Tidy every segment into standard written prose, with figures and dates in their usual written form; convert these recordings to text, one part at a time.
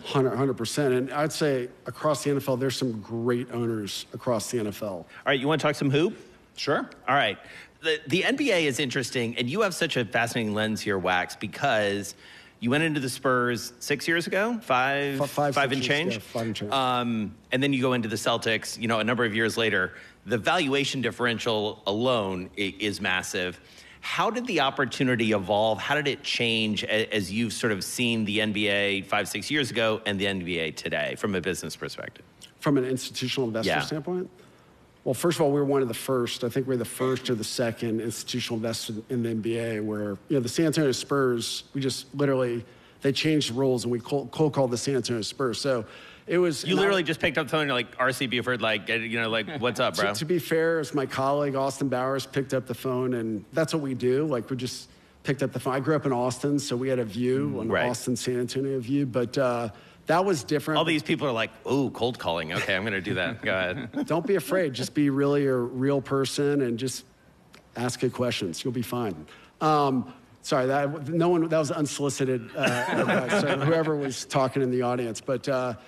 100%. And I'd say across the NFL, there's some great owners across the NFL. All right, you want to talk some hoop? Sure. All right. The NBA is interesting, and you have such a fascinating lens here, Wax, because you went into the Spurs 6 years ago, five and change. Yeah, 5 and change. And then you go into the Celtics, a number of years later. The valuation differential alone is massive. How did the opportunity evolve? How did it change as you've sort of seen the NBA 5-6 years ago and the NBA today from a business perspective? From an institutional investor standpoint? Well, first of all, we were one of the first. I think we're the first or the second institutional investor in the NBA where, the San Antonio Spurs, we just literally, they changed the rules and we cold called the San Antonio Spurs. So it was... You literally just picked up the phone and like, R.C. Buford, what's up, bro? To be fair, it was my colleague, Austin Bowers, picked up the phone, and that's what we do. Like, we just picked up the phone. I grew up in Austin, so we had a view, an Austin-San Antonio view, but that was different. All these people are like, ooh, cold calling. Okay, I'm going to do that. Go ahead. Don't be afraid. Just be really a real person and just ask good questions. You'll be fine. Sorry, that was unsolicited advice. So whoever was talking in the audience. But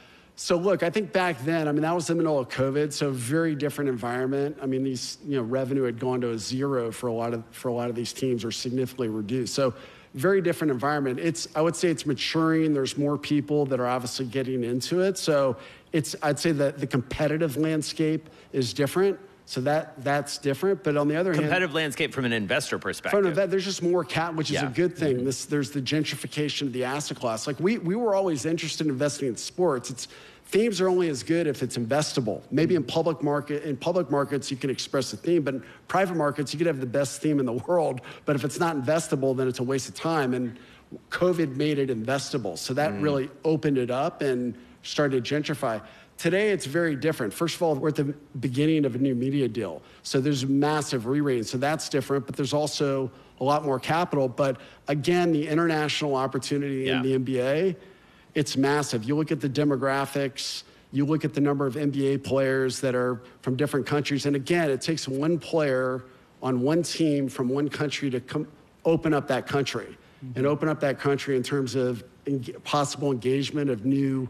so look, I think back then, that was in the middle of COVID, so very different environment. These, revenue had gone to a zero for a lot of these teams, or significantly reduced. So very different environment. I would say it's maturing. There's more people that are obviously getting into it. So I'd say that the competitive landscape is different. So that's different. But on the other hand, competitive landscape from an investor perspective. There's just more which is a good thing. There's the gentrification of the asset class. Like we were always interested in investing in sports. Themes are only as good if it's investable. Maybe in public markets, you can express a theme, but in private markets, you could have the best theme in the world, but if it's not investable, then it's a waste of time. And COVID made it investable. So that really opened it up and started to gentrify. Today, it's very different. First of all, we're at the beginning of a new media deal. So there's massive re-rating. So that's different, but there's also a lot more capital. But again, the international opportunity in the NBA, it's massive. You look at the demographics, you look at the number of NBA players that are from different countries. And again, it takes one player on one team from one country to open up that country and open up that country in terms of possible engagement of new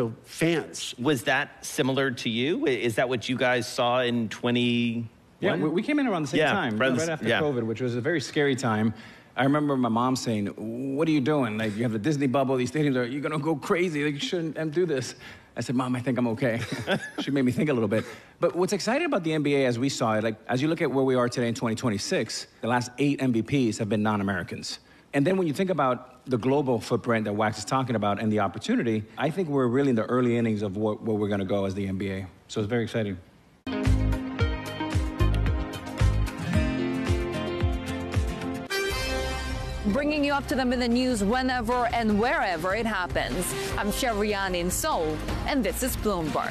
fans. Was that similar to you? Is that what you guys saw in 20? Yeah, we came in around the same time, right after COVID, which was a very scary time. I remember my mom saying, "What are you doing? Like, you have the Disney bubble, these stadiums you're going to go crazy. Like, you shouldn't do this." I said, "Mom, I think I'm okay." She made me think a little bit. But what's exciting about the NBA as we saw it, like, as you look at where we are today in 2026, the last 8 MVPs have been non-Americans. And then when you think about the global footprint that Wax is talking about and the opportunity, I think we're really in the early innings of where we're going to go as the NBA. So it's very exciting. Bringing you up to them in the news whenever and wherever it happens. I'm Sherian in Seoul, and this is Bloomberg.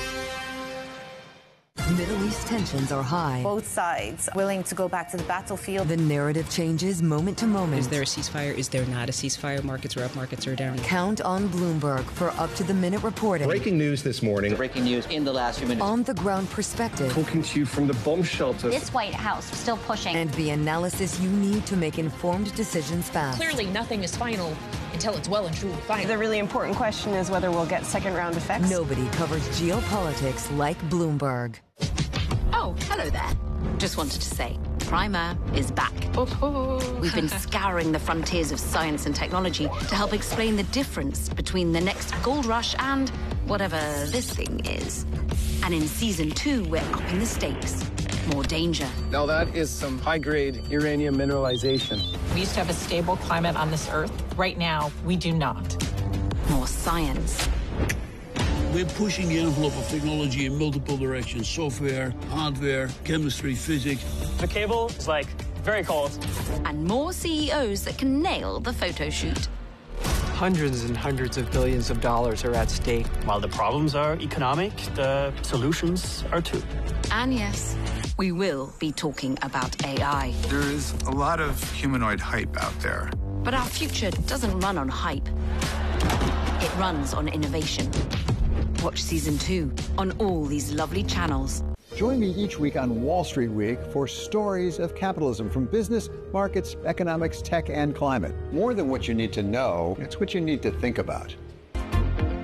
Middle East tensions are high. Both sides willing to go back to the battlefield. The narrative changes moment to moment. Is there a ceasefire? Is there not a ceasefire? Markets are up, markets are down. Count on Bloomberg for up-to-the-minute reporting. Breaking news this morning. Breaking news in the last few minutes. On-the-ground perspective. Talking to you from the bomb shelter. This White House still pushing. And the analysis you need to make informed decisions fast. Clearly, nothing is final until it's well and truly final. The really important question is whether we'll get second-round effects. Nobody covers geopolitics like Bloomberg. Oh, hello there. Just wanted to say, Primer is back. We've been scouring the frontiers of science and technology to help explain the difference between the next gold rush and whatever this thing is. And in season 2, we're upping the stakes. More danger. Now that is some high-grade uranium mineralization. We used to have a stable climate on this Earth. Right now, we do not. More science. We're pushing the envelope of technology in multiple directions. Software, hardware, chemistry, physics. The cable is very cold. And more CEOs that can nail the photo shoot. Hundreds and hundreds of billions of dollars are at stake. While the problems are economic, the solutions are too. And yes, we will be talking about AI. There is a lot of humanoid hype out there. But our future doesn't run on hype. It runs on innovation. Watch season 2 on all these lovely channels. Join me each week on Wall Street Week for stories of capitalism from business, markets, economics, tech, and climate. More than what you need to know, it's what you need to think about.